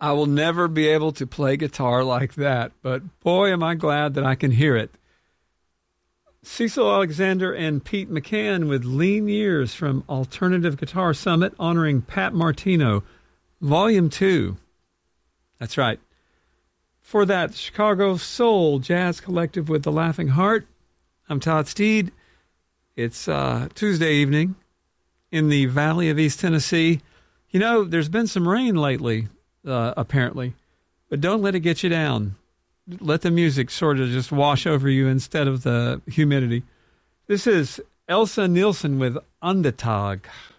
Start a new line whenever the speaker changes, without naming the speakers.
I will never be able to play guitar like that, but boy, am I glad that I can hear it. Cecil Alexander and Pete McCann with Lean Years from Alternative Guitar Summit honoring Pat Martino, Volume 2. That's right. For that, Chicago Soul Jazz Collective with The Laughing Heart. I'm Todd Steed. It's Tuesday evening in the Valley of East Tennessee. You know, there's been some rain lately, apparently, but don't let it get you down. Let the music sort of just wash over you instead of the humidity. This is Elsa Nielsen with Andetag.